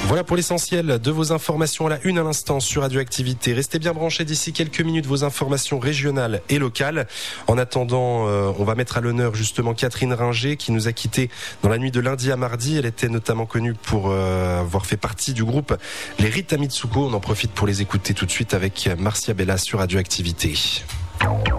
Voilà pour l'essentiel de vos informations à la une à l'instant sur Radioactivité. Restez bien branchés d'ici quelques minutes vos informations régionales et locales. En attendant, on va mettre à l'honneur justement Catherine Ringer qui nous a quittés dans la nuit de lundi à mardi. Elle était notamment connue pour avoir fait partie du groupe Les Rita Mitsuko. On en profite pour les écouter tout de suite avec Marcia Bella sur Radioactivité.